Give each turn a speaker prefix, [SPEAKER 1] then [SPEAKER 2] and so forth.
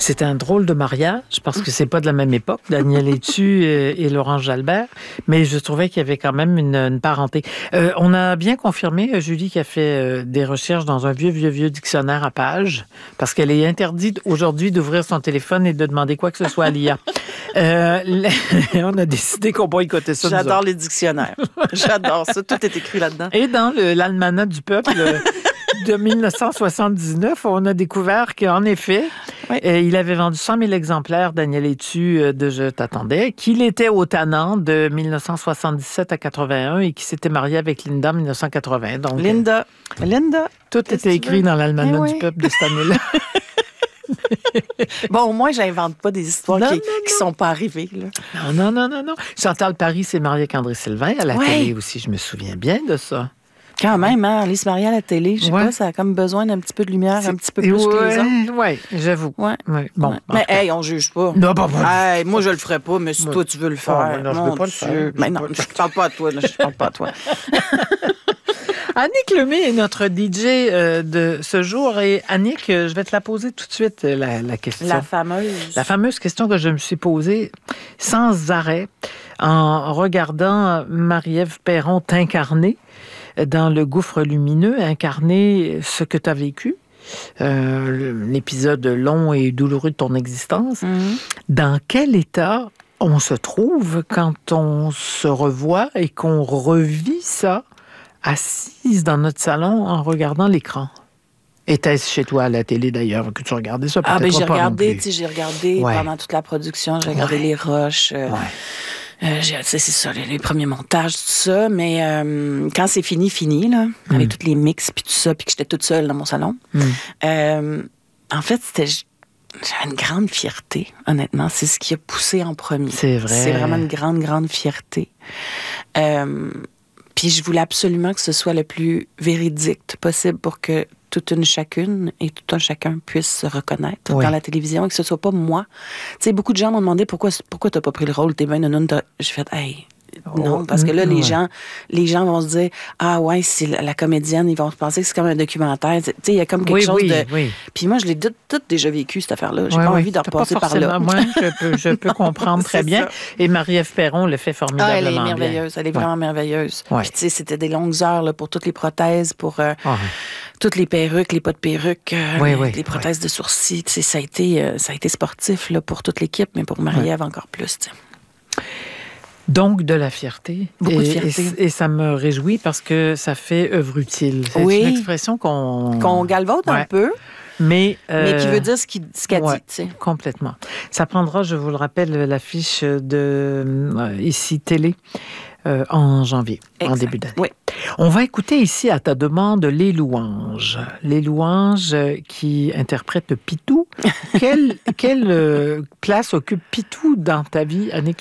[SPEAKER 1] C'était un drôle de mariage parce que c'est pas de la même époque, Daniel Etu et Laurent Jalbert, mais je trouvais qu'il y avait quand même une parenté. On a bien confirmé, Julie, qui a fait des recherches dans un vieux dictionnaire à pages, parce qu'elle est interdite aujourd'hui d'ouvrir son téléphone et de demander quoi que ce soit à l'IA. On a décidé qu'on boycottait ça.
[SPEAKER 2] J'adore les dictionnaires. J'adore ça. Tout est écrit là-dedans.
[SPEAKER 1] Et dans l'Almanach du peuple de 1979, on a découvert qu'en effet, il avait vendu 100 000 exemplaires, Daniel Etu, de Je t'attendais, qu'il était au Tannant de 1977 à 81 et qu'il s'était marié avec Linda en 1980. Donc,
[SPEAKER 2] Linda.
[SPEAKER 1] Tout était écrit dans l'Almanach du peuple de cette année-là.
[SPEAKER 2] Bon, au moins, j'invente pas des histoires qui sont pas arrivées. Là.
[SPEAKER 1] Non. Chantal Paris s'est mariée avec André Sylvain à la télé aussi, je me souviens bien de ça.
[SPEAKER 2] Quand même, hein, aller se marier à la télé, je sais pas, ça a comme besoin d'un petit peu de lumière, un petit peu plus que les autres.
[SPEAKER 1] Oui, j'avoue.
[SPEAKER 2] Ouais.
[SPEAKER 1] Bon,
[SPEAKER 2] mais hey, on juge pas.
[SPEAKER 1] Non, pas.
[SPEAKER 2] Hey, moi, je le ferais pas, mais si toi, tu veux le faire.
[SPEAKER 1] Non, je peux pas le faire.
[SPEAKER 2] Mais non, je parle pas à toi. Je parle pas à toi.
[SPEAKER 1] Annick Lemay est notre DJ de ce jour. Et Annick, je vais te la poser tout de suite, la question.
[SPEAKER 2] La fameuse.
[SPEAKER 1] La fameuse question que je me suis posée sans arrêt en regardant Marie-Ève Perron t'incarner dans Le Gouffre lumineux, incarner ce que tu as vécu, l'épisode long et douloureux de ton existence. Mm-hmm. Dans quel état on se trouve quand on se revoit et qu'on revit ça assise dans notre salon en regardant l'écran? Était-ce chez toi à la télé, d'ailleurs, que tu regardais ça?
[SPEAKER 2] Ah, ben j'ai regardé pendant toute la production, j'ai regardé les rushs. C'est ça, les premiers montages, tout ça. Mais quand c'est fini, là, avec tous les mix puis tout ça, puis que j'étais toute seule dans mon salon, en fait, j'avais une grande fierté, honnêtement. C'est ce qui a poussé en premier.
[SPEAKER 1] C'est vrai.
[SPEAKER 2] C'est vraiment une grande fierté. Puis je voulais absolument que ce soit le plus véridique possible pour que toute une chacune et tout un chacun puisse se reconnaître dans la télévision et que ce soit pas moi. Tu sais, beaucoup de gens m'ont demandé pourquoi t'as pas pris le rôle, t'es bien nounoune. J'ai fait, hey, non, parce que là, les gens vont se dire, ah ouais, c'est la comédienne, ils vont penser que c'est comme un documentaire. Tu sais, il y a comme quelque chose de... Oui. Puis moi, je l'ai tout déjà vécu, cette affaire-là. J'ai pas envie d'en repasser par là.
[SPEAKER 1] Moi, je peux comprendre très bien. Ça. Et Marie-Ève Perron le fait formidablement bien.
[SPEAKER 2] Elle est merveilleuse. Elle est vraiment merveilleuse. Ouais. Puis tu sais, c'était des longues heures là, pour toutes les prothèses, pour toutes les perruques, les pas de perruques, les prothèses de sourcils. Tu sais, ça a été sportif là, pour toute l'équipe, mais pour Marie-Ève encore plus, tu sais.
[SPEAKER 1] Donc, de la fierté.
[SPEAKER 2] Beaucoup de fierté.
[SPEAKER 1] Et ça me réjouit parce que ça fait œuvre utile. C'est une expression qu'on
[SPEAKER 2] galvaude un peu.
[SPEAKER 1] Mais
[SPEAKER 2] qui veut dire ce qu'elle dit, tu sais.
[SPEAKER 1] Complètement. Ça prendra, je vous le rappelle, l'affiche de ici Télé en janvier, en début d'année.
[SPEAKER 2] Oui.
[SPEAKER 1] On va écouter ici, à ta demande, Les Louanges. Les Louanges qui interprètent Pitou. Quelle place occupe Pitou dans ta vie, Annick